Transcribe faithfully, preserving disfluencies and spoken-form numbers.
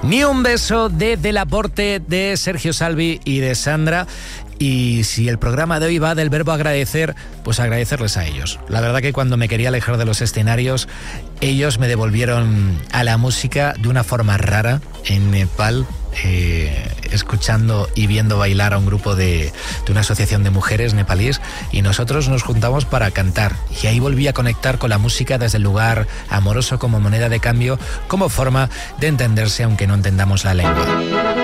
Ni un beso de Del Aporte, de Sergio Salvi y de Sandra. Y si el programa de hoy va del verbo agradecer, pues agradecerles a ellos. La verdad que cuando me quería alejar de los escenarios, ellos me devolvieron a la música de una forma rara en Nepal, eh, escuchando y viendo bailar a un grupo de, de una asociación de mujeres nepalíes, y nosotros nos juntamos para cantar. Y ahí volví a conectar con la música desde el lugar amoroso, como moneda de cambio, como forma de entenderse aunque no entendamos la lengua.